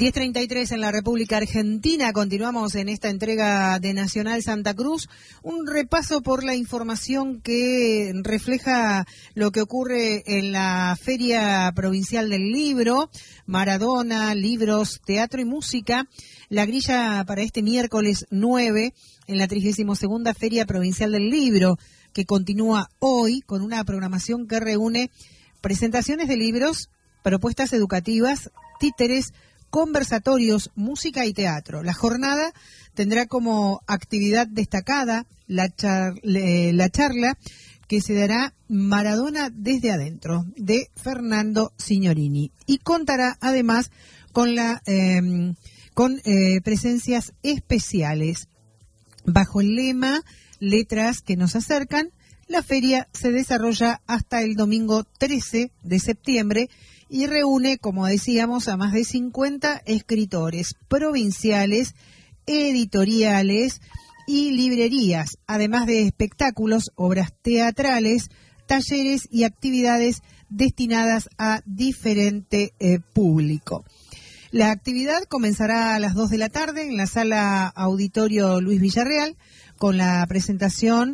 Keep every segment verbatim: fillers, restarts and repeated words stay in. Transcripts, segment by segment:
diez treinta y tres en la República Argentina. Continuamos en esta entrega de Nacional Santa Cruz. Un repaso por la información que refleja lo que ocurre en la Feria Provincial del Libro, Maradona, libros, teatro y música. La grilla para este miércoles nueve en la trigésima segunda Feria Provincial del Libro, que continúa hoy con una programación que reúne presentaciones de libros, propuestas educativas, títeres, conversatorios, música y teatro. La jornada tendrá como actividad destacada la, char la charla que se dará Maradona desde adentro, de Fernando Signorini, y contará además con la eh, con eh, presencias especiales. Bajo el lema Letras que nos acercan, la feria se desarrolla hasta el domingo trece de septiembre y reúne, como decíamos, a más de cincuenta escritores provinciales, editoriales y librerías, además de espectáculos, obras teatrales, talleres y actividades destinadas a diferente eh, público. La actividad comenzará a las dos de la tarde en la sala Auditorio Luis Villarreal con la presentación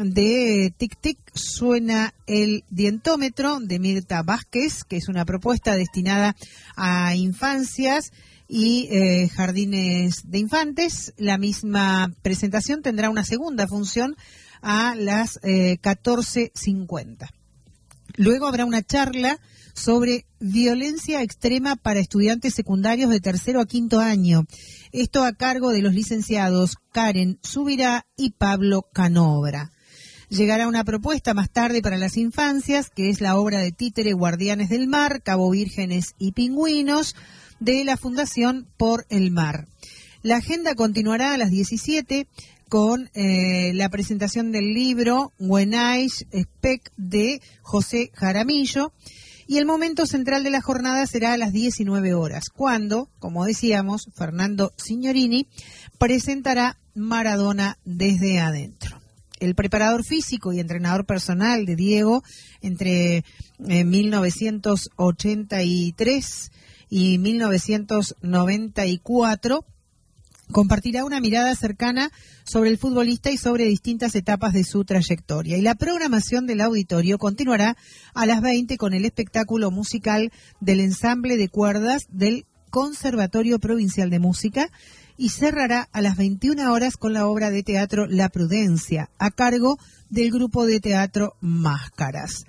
de Tic Tic Suena el Dientómetro de Mirta Vázquez, que es una propuesta destinada a infancias y eh, jardines de infantes. La misma presentación tendrá una segunda función a las eh, catorce cincuenta. Luego habrá una charla sobre violencia extrema para estudiantes secundarios de tercero a quinto año. Esto a cargo de los licenciados Karen Subirá y Pablo Canobra. Llegará una propuesta más tarde para las infancias, que es la obra de títere Guardianes del Mar, Cabo Vírgenes y Pingüinos, de la Fundación Por el Mar. La agenda continuará a las diecisiete con eh, la presentación del libro When I Speak de José Jaramillo, y el momento central de la jornada será a las diecinueve horas, cuando, como decíamos, Fernando Signorini presentará Maradona desde adentro. El preparador físico y entrenador personal de Diego entre eh, mil novecientos ochenta y tres y mil novecientos noventa y cuatro compartirá una mirada cercana sobre el futbolista y sobre distintas etapas de su trayectoria. Y la programación del auditorio continuará a las veinte con el espectáculo musical del ensamble de cuerdas del Conservatorio Provincial de Música, y cerrará a las veintiuna horas con la obra de teatro La Prudencia, a cargo del grupo de teatro Máscaras.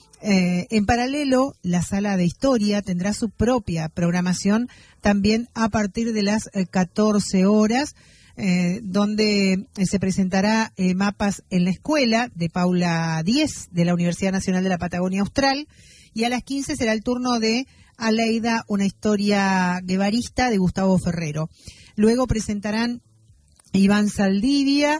Eh, en paralelo, la Sala de Historia tendrá su propia programación también a partir de las eh, catorce horas, eh, donde eh, se presentará eh, Mapas en la Escuela de Paula Díez de la Universidad Nacional de la Patagonia Austral, y a las quince será el turno de Aleida, una historia guevarista de Gustavo Ferrero. Luego presentarán Iván Saldivia,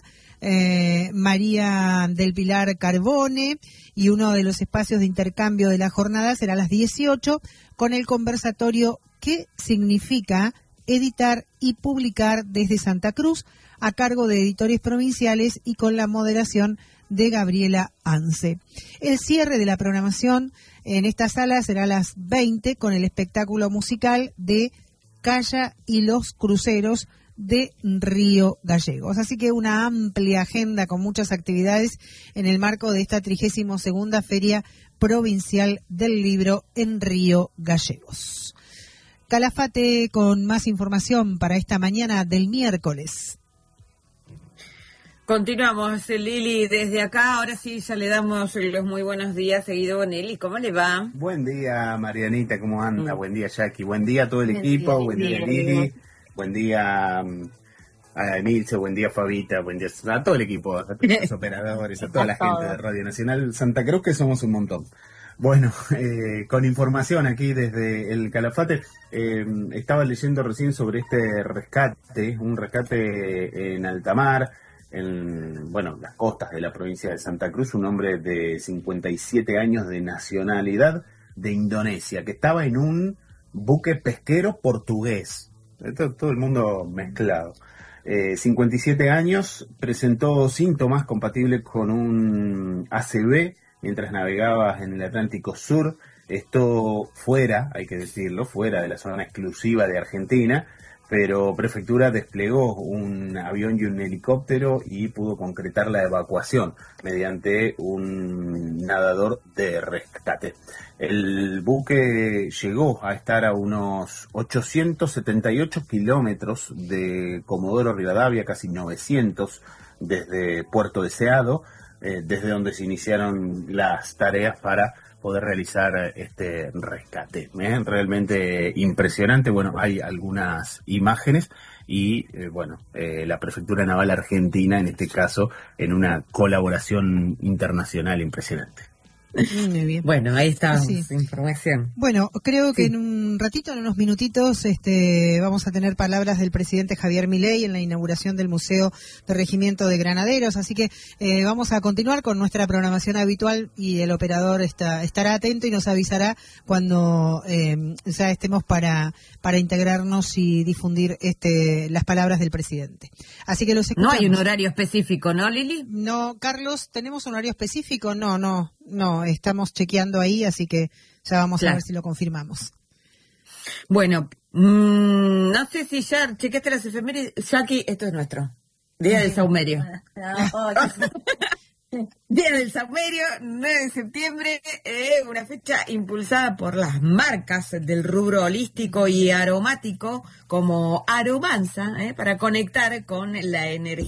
eh, María del Pilar Carbone, y uno de los espacios de intercambio de la jornada será a las dieciocho con el conversatorio ¿Qué significa editar y publicar desde Santa Cruz?, a cargo de editores provinciales y con la moderación de Gabriela Anse. El cierre de la programación en esta sala será a las veinte con el espectáculo musical de Calla y los Cruceros de Río Gallegos. Así que una amplia agenda con muchas actividades en el marco de esta trigésima segunda Feria Provincial del Libro en Río Gallegos. Calafate con más información para esta mañana del miércoles. Continuamos, Lili, desde acá. Ahora sí, ya le damos los muy buenos días, seguido Bonelli. ¿Cómo le va? Buen día, Marianita, ¿cómo anda? Mm. Buen día, Jackie. Buen día a todo el buen equipo. Día, buen día, Lili. Buen día a Emilce. Buen día, Fabita. Buen día a todo el equipo, a todos los operadores, a toda la gente de Radio Nacional Santa Cruz, que somos un montón. Bueno, eh, con información aquí desde el Calafate, eh, estaba leyendo recién sobre este rescate, un rescate en alta mar, en, bueno, las costas de la provincia de Santa Cruz, un hombre de cincuenta y siete años de nacionalidad de Indonesia, que estaba en un buque pesquero portugués, todo, todo el mundo mezclado. Eh, cincuenta y siete años, presentó síntomas compatibles con un A C V mientras navegaba en el Atlántico Sur Esto fuera, hay que decirlo, fuera de la zona exclusiva de Argentina, pero Prefectura desplegó un avión y un helicóptero y pudo concretar la evacuación mediante un nadador de rescate. El buque llegó a estar a unos ochocientos setenta y ocho kilómetros de Comodoro Rivadavia, casi novecientos desde Puerto Deseado, eh, desde donde se iniciaron las tareas para poder realizar este rescate. ¿eh? Realmente impresionante. Bueno, hay algunas imágenes y, eh, bueno, eh, la Prefectura Naval Argentina, en este caso, en una colaboración internacional impresionante. Muy bien. Bueno, ahí está sí. información. Bueno, creo que sí. en un ratito, en unos minutitos, este, vamos a tener palabras del presidente Javier Milei en la inauguración del Museo de Regimiento de Granaderos, así que eh, vamos a continuar con nuestra programación habitual y el operador está, estará atento y nos avisará cuando eh, ya estemos para, para integrarnos y difundir este, las palabras del presidente. Así que los escuchamos. No hay un horario específico, ¿no, Lili? No, Carlos, ¿tenemos un horario específico? No, no. No, estamos chequeando ahí, así que ya vamos claro. a ver si lo confirmamos. Bueno, mmm, no sé si ya chequeaste las efemérides. Jackie, esto es nuestro. Día del Saumerio. Día del Saumerio, nueve de septiembre, eh, una fecha impulsada por las marcas del rubro holístico y aromático como Aromanza, eh, para conectar con la energía.